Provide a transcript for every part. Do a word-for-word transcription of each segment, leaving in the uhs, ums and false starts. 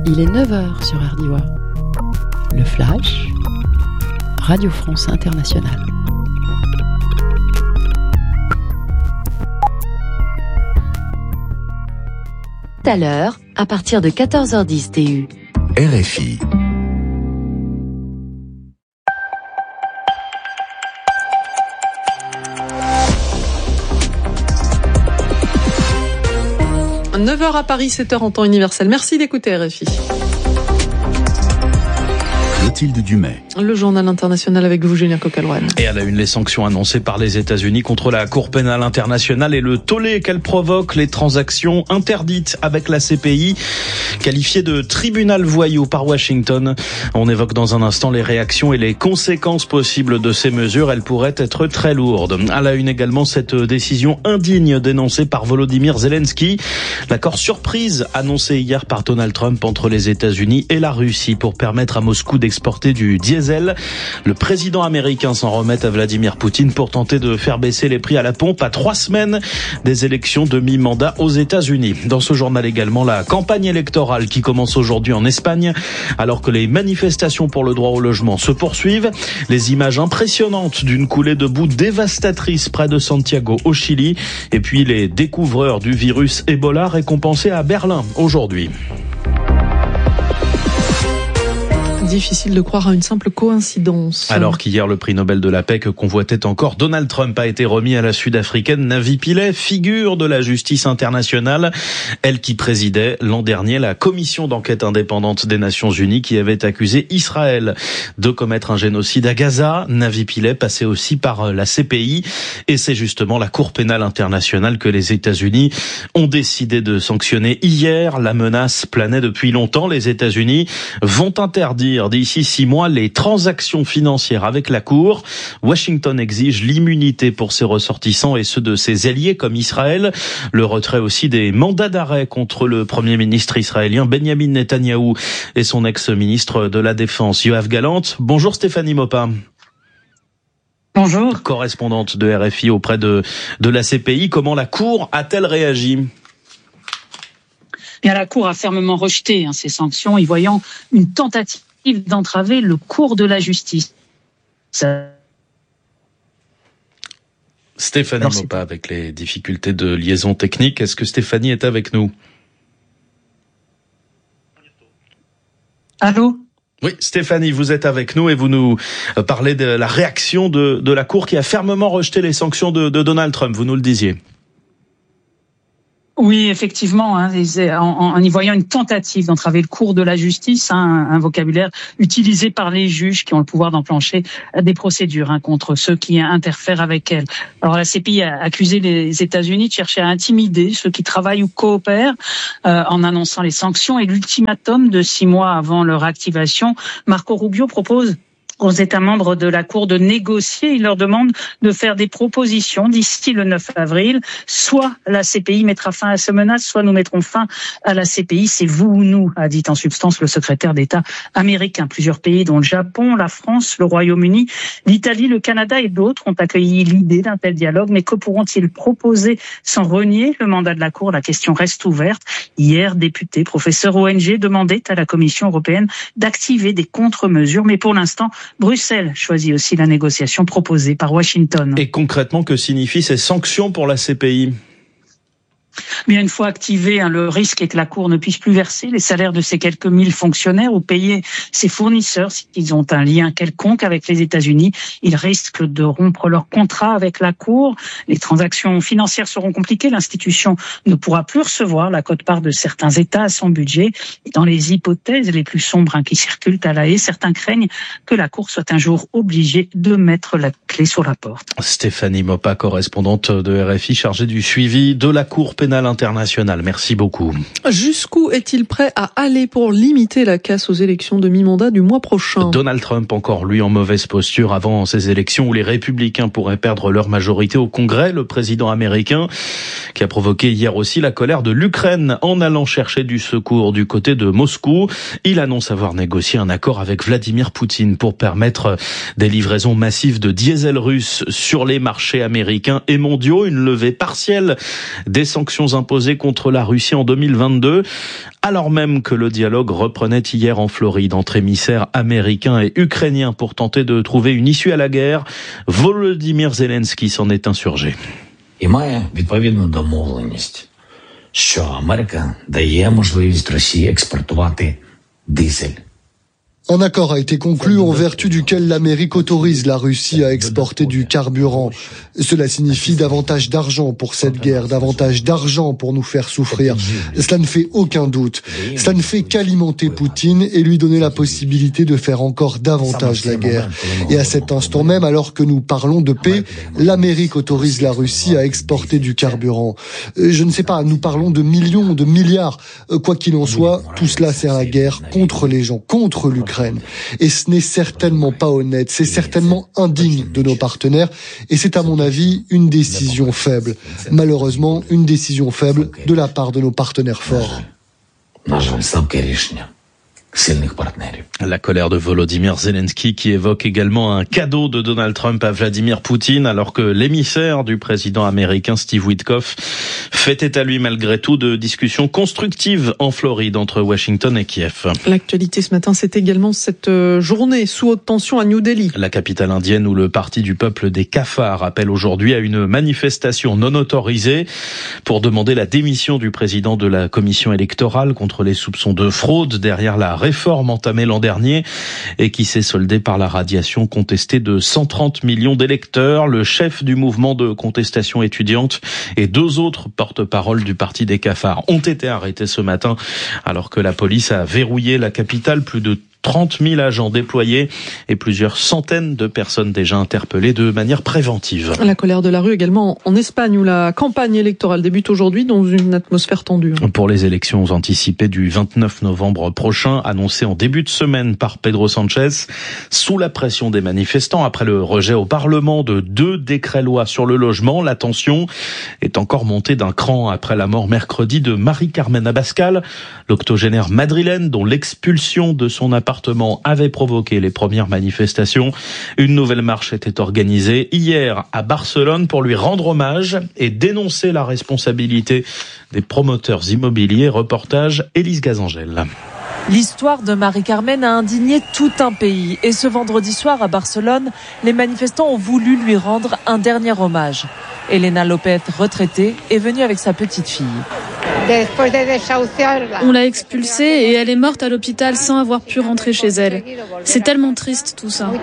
Il est neuf heures sur R D I. Le Flash, Radio France Internationale. Tout à l'heure, à partir de quatorze heures dix T U. R F I. neuf heures à Paris, sept heures en temps universel. Merci d'écouter R F I. Clotilde Dumais. Le journal international avec vous, Julien Coquelrouane. Et à la une, les sanctions annoncées par les États-Unis contre la Cour pénale internationale et le tollé qu'elle provoque, les transactions interdites avec la C P I, qualifiées de tribunal voyou par Washington. On évoque dans un instant les réactions et les conséquences possibles de ces mesures. Elles pourraient être très lourdes. À la une également, cette décision indigne dénoncée par Volodymyr Zelensky. L'accord surprise annoncé hier par Donald Trump entre les États-Unis et la Russie pour permettre à Moscou d'exporter du diesel. Le président américain s'en remet à Vladimir Poutine pour tenter de faire baisser les prix à la pompe à trois semaines des élections de mi-mandat aux États-Unis. Dans ce journal également, la campagne électorale qui commence aujourd'hui en Espagne, alors que les manifestations pour le droit au logement se poursuivent. Les images impressionnantes d'une coulée de boue dévastatrice près de Santiago au Chili. Et puis les découvreurs du virus Ebola récompensés à Berlin aujourd'hui. Difficile de croire à une simple coïncidence. Alors qu'hier, le prix Nobel de la paix que convoitait encore Donald Trump a été remis à la Sud-Africaine Navi Pillay, figure de la justice internationale. Elle qui présidait l'an dernier la commission d'enquête indépendante des Nations Unies qui avait accusé Israël de commettre un génocide à Gaza. Navi Pillay passait aussi par la C P I et c'est justement la Cour pénale internationale que les États-Unis ont décidé de sanctionner hier. La menace planait depuis longtemps. Les États-Unis vont interdire d'ici six mois les transactions financières avec la Cour. Washington exige l'immunité pour ses ressortissants et ceux de ses alliés comme Israël. Le retrait aussi des mandats d'arrêt contre le Premier ministre israélien Benjamin Netanyahou et son ex-ministre de la Défense Yoav Gallant. Bonjour Stéphanie Maupas. Bonjour. Correspondante de R F I auprès de, de la C P I. Comment la Cour a-t-elle réagi ? Bien, la Cour a fermement rejeté hein, ces sanctions, y voyant une tentative d'entraver le cours de la justice. Ça... Stéphanie Alors, Maupas, avec les difficultés de liaison technique, est-ce que Stéphanie est avec nous ? Allô ? Oui, Stéphanie, vous êtes avec nous et vous nous parlez de la réaction de, de la Cour qui a fermement rejeté les sanctions de, de Donald Trump, vous nous le disiez. Oui, effectivement, hein, en, en y voyant une tentative d'entraver le cours de la justice, hein, un, un vocabulaire utilisé par les juges qui ont le pouvoir d'enclencher des procédures hein, contre ceux qui interfèrent avec elles. Alors la C P I a accusé les États-Unis de chercher à intimider ceux qui travaillent ou coopèrent euh, en annonçant les sanctions et l'ultimatum de six mois avant leur activation. Marco Rubio propose aux États membres de la Cour de négocier. Il leur demande de faire des propositions d'ici le neuf avril. Soit la C P I mettra fin à ces menaces, soit nous mettrons fin à la C P I. C'est vous ou nous, a dit en substance le secrétaire d'État américain. Plusieurs pays, dont le Japon, la France, le Royaume-Uni, l'Italie, le Canada et d'autres ont accueilli l'idée d'un tel dialogue. Mais que pourront-ils proposer sans renier le mandat de la Cour ? La question reste ouverte. Hier, députés, professeurs O N G demandaient à la Commission européenne d'activer des contre-mesures. Mais pour l'instant, Bruxelles choisit aussi la négociation proposée par Washington. Et concrètement, que signifient ces sanctions pour la C P I ? Bien, une fois activé, hein, le risque est que la Cour ne puisse plus verser les salaires de ces quelques mille fonctionnaires ou payer ses fournisseurs s'ils ont un lien quelconque avec les États-Unis. Ils risquent de rompre leur contrat avec la Cour. Les transactions financières seront compliquées. L'institution ne pourra plus recevoir la quote-part de certains États à son budget. Et dans les hypothèses les plus sombres hein, qui circulent à la haie, certains craignent que la Cour soit un jour obligée de mettre la clé sur la porte. Stéphanie Maupas, correspondante de R F I, chargée du suivi de la Cour pénale internationale. Merci beaucoup. Jusqu'où est-il prêt à aller pour limiter la casse aux élections de mi-mandat du mois prochain ? Donald Trump, encore lui en mauvaise posture avant ces élections où les républicains pourraient perdre leur majorité au Congrès. Le président américain qui a provoqué hier aussi la colère de l'Ukraine en allant chercher du secours du côté de Moscou. Il annonce avoir négocié un accord avec Vladimir Poutine pour permettre des livraisons massives de diesel russe sur les marchés américains et mondiaux. Une levée partielle des sanctions sanctions imposées contre la Russie en deux mille vingt-deux, alors même que le dialogue reprenait hier en Floride entre émissaires américains et ukrainiens pour tenter de trouver une issue à la guerre. Volodymyr Zelensky s'en est insurgé. І має відповідну домовленість, що Америка дає можливість Росії експортувати дизель. Un accord a été conclu en vertu duquel l'Amérique autorise la Russie à exporter du carburant. Cela signifie davantage d'argent pour cette guerre, davantage d'argent pour nous faire souffrir. Cela ne fait aucun doute. Cela ne fait qu'alimenter Poutine et lui donner la possibilité de faire encore davantage la guerre. Et à cet instant même, alors que nous parlons de paix, l'Amérique autorise la Russie à exporter du carburant. Je ne sais pas, nous parlons de millions, de milliards. Quoi qu'il en soit, tout cela sert à la guerre contre les gens, contre l'Ukraine. Et ce n'est certainement pas honnête, c'est certainement indigne de nos partenaires et c'est à mon avis une décision faible. Malheureusement, une décision faible de la part de nos partenaires forts. La colère de Volodymyr Zelensky qui évoque également un cadeau de Donald Trump à Vladimir Poutine alors que l'émissaire du président américain Steve Witkoff fait état lui malgré tout de discussions constructives en Floride entre Washington et Kiev. L'actualité ce matin, c'est également cette journée sous haute tension à New Delhi. La capitale indienne où le parti du peuple des cafards appelle aujourd'hui à une manifestation non autorisée pour demander la démission du président de la commission électorale contre les soupçons de fraude derrière la réforme entamée l'an dernier et qui s'est soldée par la radiation contestée de cent trente millions d'électeurs. Le chef du mouvement de contestation étudiante et deux autres porte-parole du parti des cafards ont été arrêtés ce matin alors que la police a verrouillé la capitale. Plus de trente mille agents déployés et plusieurs centaines de personnes déjà interpellées de manière préventive. La colère de la rue également en Espagne où la campagne électorale débute aujourd'hui dans une atmosphère tendue. Pour les élections anticipées du vingt-neuf novembre prochain, annoncées en début de semaine par Pedro Sánchez, sous la pression des manifestants après le rejet au Parlement de deux décrets-lois sur le logement, la tension est encore montée d'un cran après la mort mercredi de Marie-Carmen Abascal, l'octogénaire madrilène dont l'expulsion de son appartement avait provoqué les premières manifestations. Une nouvelle marche était organisée hier à Barcelone pour lui rendre hommage et dénoncer la responsabilité des promoteurs immobiliers. Reportage Élise Gazangel. L'histoire de Marie-Carmen a indigné tout un pays. Et ce vendredi soir à Barcelone, les manifestants ont voulu lui rendre un dernier hommage. Elena López, retraitée, est venue avec sa petite fille. On l'a expulsée et elle est morte à l'hôpital sans avoir pu rentrer chez elle. C'est tellement triste tout ça.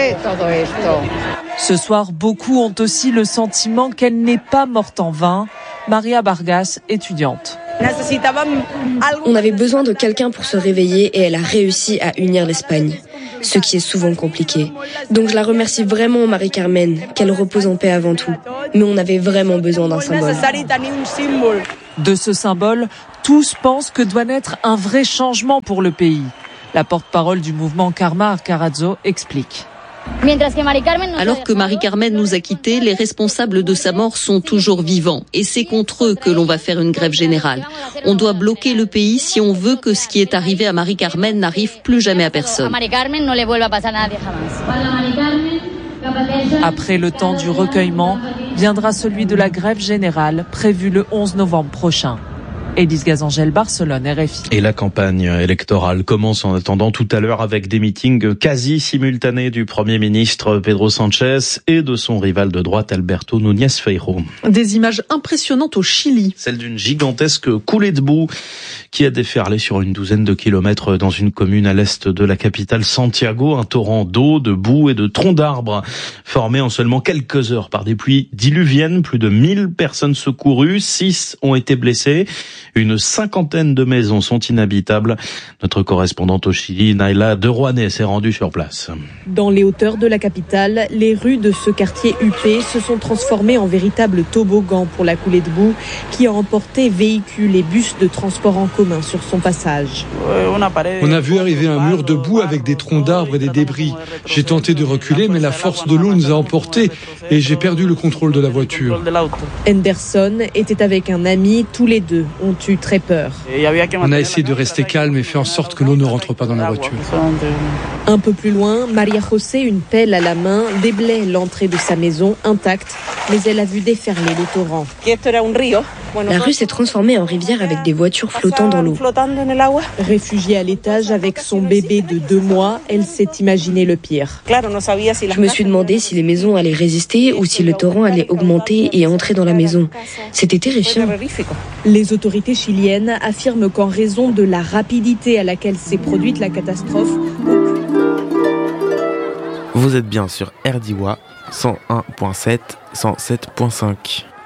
Ce soir, beaucoup ont aussi le sentiment qu'elle n'est pas morte en vain. Maria Vargas, étudiante. On avait besoin de quelqu'un pour se réveiller et elle a réussi à unir l'Espagne, ce qui est souvent compliqué. Donc je la remercie vraiment, Marie-Carmen, qu'elle repose en paix avant tout. Mais on avait vraiment besoin d'un symbole. De ce symbole, tous pensent que doit naître un vrai changement pour le pays. La porte-parole du mouvement Karma Arcarazzo explique. Alors que Marie-Carmen nous a quittés, les responsables de sa mort sont toujours vivants. Et c'est contre eux que l'on va faire une grève générale. On doit bloquer le pays si on veut que ce qui est arrivé à Marie-Carmen n'arrive plus jamais à personne. Après le temps du recueillement, viendra celui de la grève générale prévue le onze novembre prochain. Élise Gazangel, Barcelone, R F I. Et la campagne électorale commence en attendant tout à l'heure avec des meetings quasi simultanés du Premier ministre Pedro Sánchez et de son rival de droite Alberto Núñez Feijóo. Des images impressionnantes au Chili. Celle d'une gigantesque coulée de boue qui a déferlé sur une douzaine de kilomètres dans une commune à l'est de la capitale Santiago. Un torrent d'eau, de boue et de troncs d'arbres formé en seulement quelques heures par des pluies diluviennes. Plus de mille personnes secourues, six ont été blessées. Une cinquantaine de maisons sont inhabitables. Notre correspondante au Chili, Naila de Rouanet, s'est rendue sur place. Dans les hauteurs de la capitale, les rues de ce quartier huppé se sont transformées en véritables toboggans pour la coulée de boue qui a emporté véhicules et bus de transport en commun sur son passage. On a vu arriver un mur de boue avec des troncs d'arbres et des débris. J'ai tenté de reculer, mais la force de l'eau nous a emportés et j'ai perdu le contrôle de la voiture. Anderson était avec un ami, tous les deux ont eu très peur. On a essayé de rester calme et fait en sorte que l'eau ne rentre pas dans la voiture. Un peu plus loin, Maria José, une pelle à la main, déblaye l'entrée de sa maison intacte, mais elle a vu déferler le torrent. La rue s'est transformée en rivière avec des voitures flottant dans l'eau. Réfugiée à l'étage avec son bébé de deux mois, elle s'est imaginé le pire. Je me suis demandé si les maisons allaient résister ou si le torrent allait augmenter et entrer dans la maison. C'était terrifiant. Les autorités chiliennes affirment qu'en raison de la rapidité à laquelle s'est produite la catastrophe... Vous êtes bien sur R D I W A cent un virgule sept, cent sept virgule cinq.